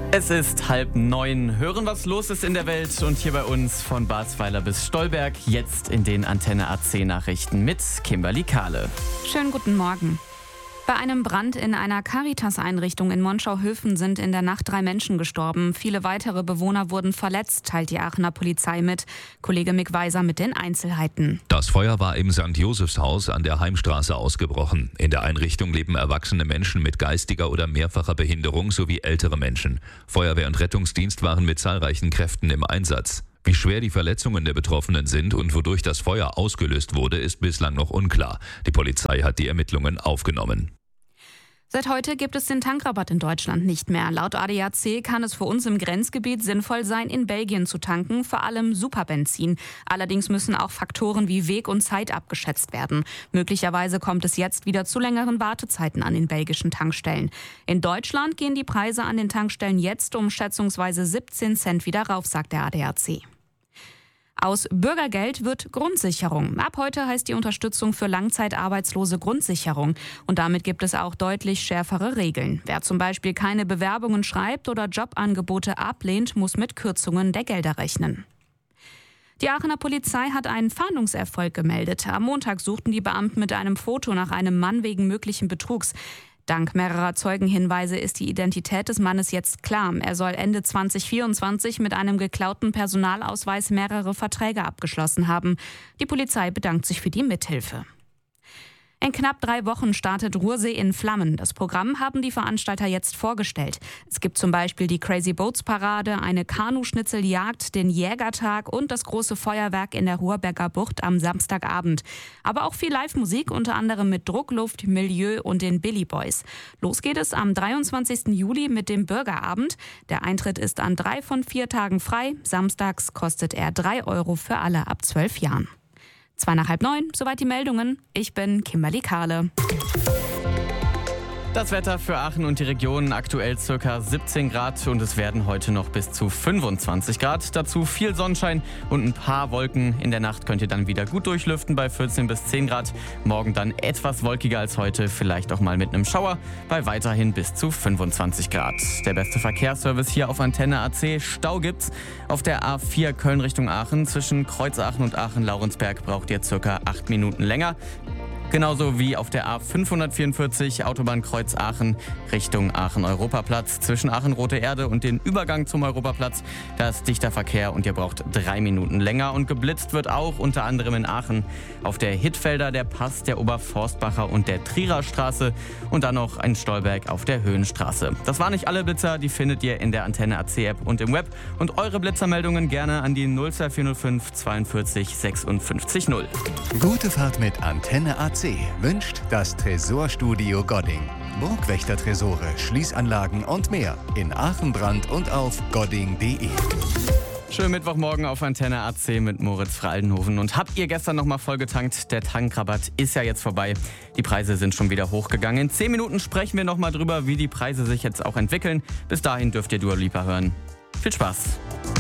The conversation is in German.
Es ist 8:30. Hören, was los ist in der Welt und hier bei uns von Barzweiler bis Stolberg. Jetzt in den Antenne AC Nachrichten mit Kimberly Kahle. Schönen guten Morgen. Bei einem Brand in einer Caritas-Einrichtung in Monschau-Höfen sind in der Nacht 3 Menschen gestorben. Viele weitere Bewohner wurden verletzt, teilt die Aachener Polizei mit. Kollege Mick Weiser mit den Einzelheiten. Das Feuer war im St. Josefshaus an der Heimstraße ausgebrochen. In der Einrichtung leben erwachsene Menschen mit geistiger oder mehrfacher Behinderung sowie ältere Menschen. Feuerwehr und Rettungsdienst waren mit zahlreichen Kräften im Einsatz. Wie schwer die Verletzungen der Betroffenen sind und wodurch das Feuer ausgelöst wurde, ist bislang noch unklar. Die Polizei hat die Ermittlungen aufgenommen. Seit heute gibt es den Tankrabatt in Deutschland nicht mehr. Laut ADAC kann es für uns im Grenzgebiet sinnvoll sein, in Belgien zu tanken, vor allem Superbenzin. Allerdings müssen auch Faktoren wie Weg und Zeit abgeschätzt werden. Möglicherweise kommt es jetzt wieder zu längeren Wartezeiten an den belgischen Tankstellen. In Deutschland gehen die Preise an den Tankstellen jetzt um schätzungsweise 17 Cent wieder rauf, sagt der ADAC. Aus Bürgergeld wird Grundsicherung. Ab heute heißt die Unterstützung für Langzeitarbeitslose Grundsicherung. Und damit gibt es auch deutlich schärfere Regeln. Wer zum Beispiel keine Bewerbungen schreibt oder Jobangebote ablehnt, muss mit Kürzungen der Gelder rechnen. Die Aachener Polizei hat einen Fahndungserfolg gemeldet. Am Montag suchten die Beamten mit einem Foto nach einem Mann wegen möglichen Betrugs. Dank mehrerer Zeugenhinweise ist die Identität des Mannes jetzt klar. Er soll Ende 2024 mit einem geklauten Personalausweis mehrere Verträge abgeschlossen haben. Die Polizei bedankt sich für die Mithilfe. In knapp 3 Wochen startet Ruhrsee in Flammen. Das Programm haben die Veranstalter jetzt vorgestellt. Es gibt zum Beispiel die Crazy Boats Parade, eine Kanuschnitzeljagd, den Jägertag und das große Feuerwerk in der Hoherberger Bucht am Samstagabend. Aber auch viel Live-Musik, unter anderem mit Druckluft, Milieu und den Billy Boys. Los geht es am 23. Juli mit dem Bürgerabend. Der Eintritt ist an 3 von 4 Tagen frei. Samstags kostet er 3 € für alle ab 12 Jahren. 8:45, soweit die Meldungen. Ich bin Kimberly Kahle. Das Wetter für Aachen und die Region, aktuell ca. 17 Grad und es werden heute noch bis zu 25 Grad. Dazu viel Sonnenschein und ein paar Wolken. In der Nacht könnt ihr dann wieder gut durchlüften bei 14 bis 10 Grad. Morgen dann etwas wolkiger als heute, vielleicht auch mal mit einem Schauer, bei weiterhin bis zu 25 Grad. Der beste Verkehrsservice hier auf Antenne AC. Stau gibt's auf der A4 Köln Richtung Aachen. Zwischen Kreuzaachen und Aachen-Laurensberg braucht ihr ca. 8 Minuten länger. Genauso wie auf der A544 Autobahnkreuz Aachen Richtung Aachen-Europaplatz. Zwischen Aachen-Rote Erde und den Übergang zum Europaplatz. Da ist dichter Verkehr und ihr braucht 3 Minuten länger. Und geblitzt wird auch unter anderem in Aachen auf der Hittfelder, der Pass, der Oberforstbacher und der Trierer Straße. Und dann noch ein Stolberg auf der Höhenstraße. Das waren nicht alle Blitzer, die findet ihr in der Antenne AC App und im Web. Und eure Blitzermeldungen gerne an die 02405 42 56 0. Gute Fahrt mit Antenne AC wünscht das Tresorstudio Godding. Burgwächter-Tresore, Schließanlagen und mehr in Aachen, Brand und auf godding.de. Schönen Mittwochmorgen auf Antenne AC mit Moritz Fraldenhofen. Und habt ihr gestern noch mal voll getankt? Der Tankrabatt ist ja jetzt vorbei. Die Preise sind schon wieder hochgegangen. In 10 Minuten sprechen wir noch mal drüber, wie die Preise sich jetzt auch entwickeln. Bis dahin dürft ihr Dua Lipa hören. Viel Spaß!